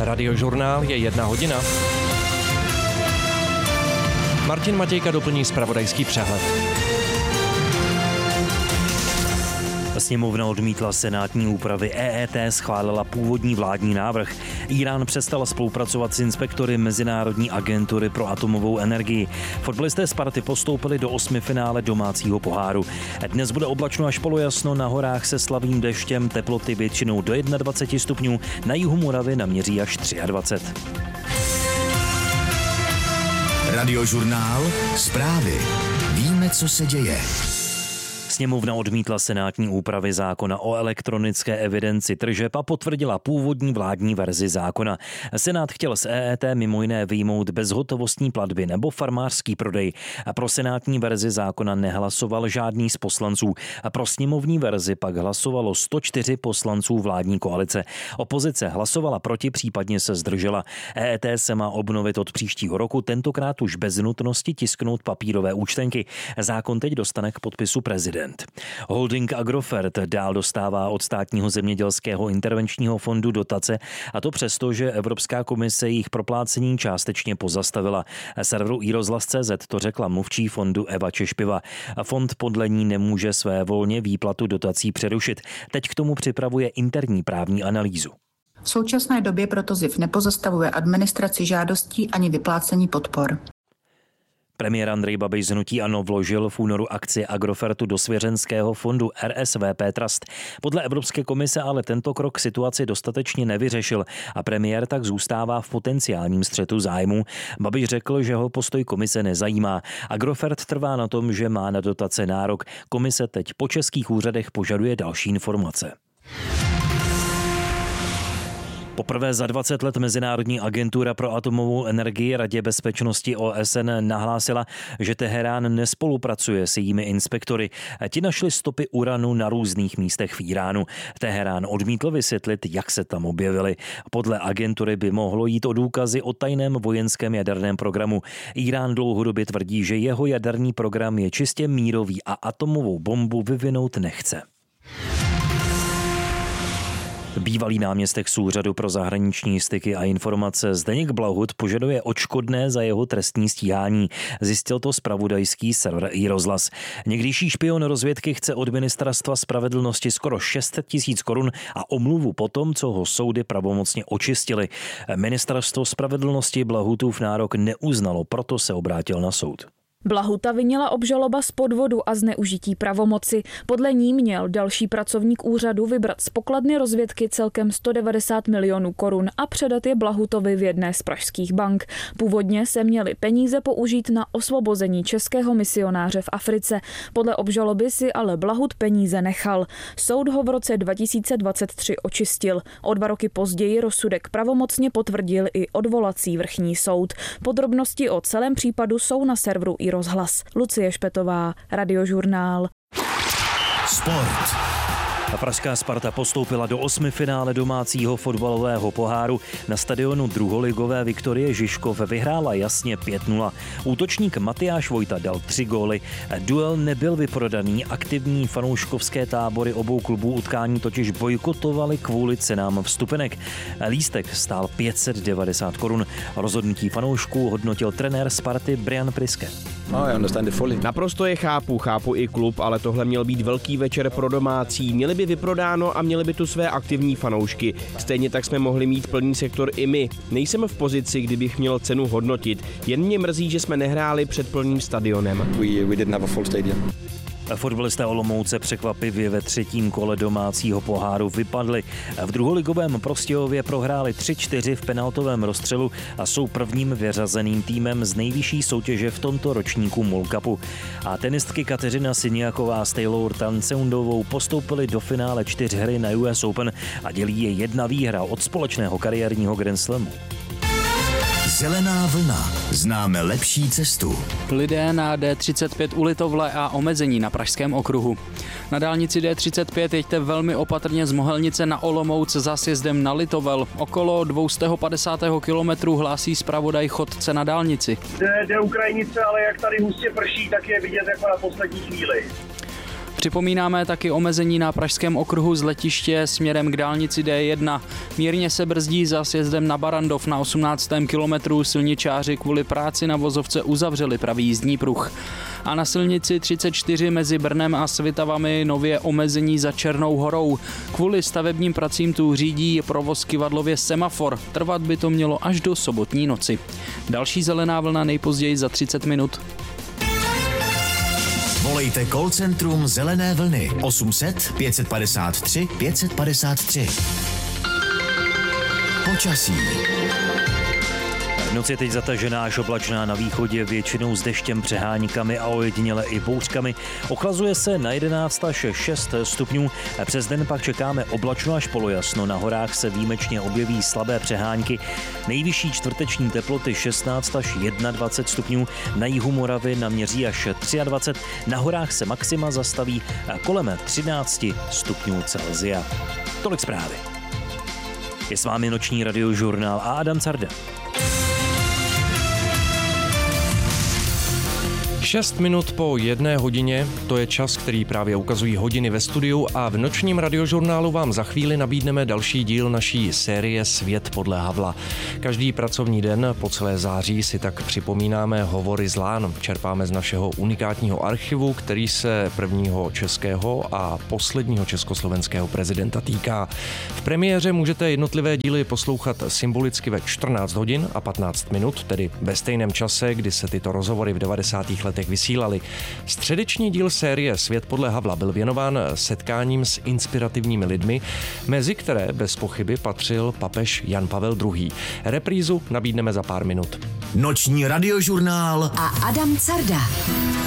Radiožurnál je 1 hodina. Martin Matějka doplní zpravodajský přehled. Sněmovna odmítla senátní úpravy EET, schválila původní vládní návrh. Írán přestal spolupracovat s inspektory Mezinárodní agentury pro atomovou energii. Fotbalisté Sparty postoupili do 8finále domácího poháru. Dnes bude oblačno až polojasno, na horách se slabým deštěm, teploty většinou do 21 stupňů, na jihu Moravy naměří až 23. Radiožurnál, zprávy. Víme, co se děje. Sněmovna odmítla senátní úpravy zákona o elektronické evidenci tržeb a potvrdila původní vládní verzi zákona. Senát chtěl z EET mimo jiné vyjmout bezhotovostní platby nebo farmářský prodej. A pro senátní verzi zákona nehlasoval žádný z poslanců. A pro sněmovní verzi pak hlasovalo 104 poslanců vládní koalice. Opozice hlasovala proti, případně se zdržela. EET se má obnovit od příštího roku, tentokrát už bez nutnosti tisknout papírové účtenky. Zákon teď dostane k podpisu prezident. Holding Agrofert dál dostává od státního zemědělského intervenčního fondu dotace, a to přesto, že Evropská komise jejich proplácení částečně pozastavila. Serveru iRozhlas.cz to řekla mluvčí fondu Eva Češpiva. Fond podle ní nemůže své volně výplatu dotací přerušit. Teď k tomu připravuje interní právní analýzu. V současné době proto ZIF nepozastavuje administraci žádostí ani vyplácení podpor. Premiér Andrej Babiš z hnutí ANO vložil v únoru akcie Agrofertu do svěřenského fondu RSVP Trust. Podle Evropské komise ale tento krok situaci dostatečně nevyřešil a premiér tak zůstává v potenciálním střetu zájmu. Babiš řekl, že ho postoj komise nezajímá. Agrofert trvá na tom, že má na dotace nárok. Komise teď po českých úřadech požaduje další informace. Poprvé za 20 let Mezinárodní agentura pro atomovou energii Radě bezpečnosti OSN nahlásila, že Teherán nespolupracuje s jejími inspektory. Ti našli stopy uranu na různých místech v Iránu. Teherán odmítl vysvětlit, jak se tam objevily. Podle agentury by mohlo jít o důkazy o tajném vojenském jaderném programu. Irán dlouhodobě tvrdí, že jeho jaderný program je čistě mírový a atomovou bombu vyvinout nechce. Bývalý náměstek Úřadu pro zahraniční styky a informace Zdeněk Blahut požaduje odškodné za jeho trestní stíhání. Zjistil to zpravodajský server iRozhlas. Někdejší špion rozvědky chce od Ministerstva spravedlnosti skoro 600 000 korun a omluvu po tom, co ho soudy pravomocně očistily. Ministerstvo spravedlnosti Blahutův nárok neuznalo, proto se obrátil na soud. Blahuta vinila obžaloba z podvodu a zneužití pravomoci. Podle ní měl další pracovník úřadu vybrat z pokladny rozvědky celkem 190 milionů korun a předat je Blahutovi v jedné z pražských bank. Původně se měly peníze použít na osvobození českého misionáře v Africe. Podle obžaloby si ale Blahut peníze nechal. Soud ho v roce 2023 očistil. O 2 roky později rozsudek pravomocně potvrdil i odvolací vrchní soud. Podrobnosti o celém případu jsou na serveru iRozhlas. Lucie Špetová, Radiožurnál. Sport. Pražská Sparta postoupila do 8finále domácího fotbalového poháru. Na stadionu druholigové Viktorie Žižkov vyhrála jasně 5-0. Útočník Matyáš Vojta dal 3 góly. Duel nebyl vyprodaný, aktivní fanouškovské tábory obou klubů utkání totiž bojkotovali kvůli cenám vstupenek. Lístek stál 590 korun. Rozhodnutí fanoušků hodnotil trenér Sparty Brian Priske. Naprosto je chápu i klub, ale tohle měl být velký večer pro domácí. Měli by vyprodáno a měli by tu své aktivní fanoušky. Stejně tak jsme mohli mít plný sektor i my. Nejsem v pozici, kdybych měl cenu hodnotit. Jen mě mrzí, že jsme nehráli před plným stadionem. Fotbalisté Olomouce překvapivě ve 3. kole domácího poháru vypadli. V druholigovém Prostějově prohráli 3-4 v penaltovém rozstřelu a jsou prvním vyřazeným týmem z nejvyšší soutěže v tomto ročníku MOL Cupu. A tenistky Kateřina Siniaková s Taylor Townsendovou postoupily do finále 4 na US Open a dělí je 1 výhra od společného kariérního Grand Slamu. Zelená vlna. Známe lepší cestu. Lidé na D35 u Litovle a omezení na Pražském okruhu. Na dálnici D35 jeďte velmi opatrně z Mohelnice na Olomouc za sjezdem na Litovel. Okolo 250 kilometrů hlásí zpravodaj chodce na dálnici. Jde Ukrajinice, ale jak tady hustě prší, tak je vidět jako na poslední chvíli. Připomínáme taky omezení na Pražském okruhu z letiště směrem k dálnici D1. Mírně se brzdí za sjezdem na Barandov na 18. kilometru. Silničáři kvůli práci na vozovce uzavřeli pravý jízdní pruh. A na silnici 34 mezi Brnem a Svitavami nově omezení za Černou horou. Kvůli stavebním pracím tu řídí provoz kyvadlově semafor. Trvat by to mělo až do sobotní noci. Další zelená vlna nejpozději za 30 minut. Volejte call centrum Zelené vlny 800 553 553. Počasí. Noc je teď zatažená až oblačná na východě, většinou s deštěm, přeháníkami a ojediněle i bouřkami. Ochlazuje se na 11 až 6 stupňů. Přes den pak čekáme oblačno až polojasno. Na horách se výjimečně objeví slabé přehánky. Nejvyšší čtvrteční teploty 16 až 21 stupňů. Na jihu Moravy naměří až 23. Na horách se maxima zastaví kolem 13 stupňů Celsia. Tolik zprávy. Je s vámi noční radiožurnál a Adam Carda. 6 minut po 1 hodině, to je čas, který právě ukazují hodiny ve studiu a v nočním radiožurnálu vám za chvíli nabídneme další díl naší série Svět podle Havla. Každý pracovní den po celé září si tak připomínáme hovory z lán. Čerpáme z našeho unikátního archivu, který se prvního českého a posledního československého prezidenta týká. V premiéře můžete jednotlivé díly poslouchat symbolicky ve 14 hodin a 15 minut, tedy ve stejném čase, kdy se tyto rozhovory v 90. letech vysílali. Středeční díl série Svět podle Havla byl věnován setkáním s inspirativními lidmi, mezi které bez pochyby patřil papež Jan Pavel II. Reprízu nabídneme za pár minut. Noční radiožurnál a Adam Carda.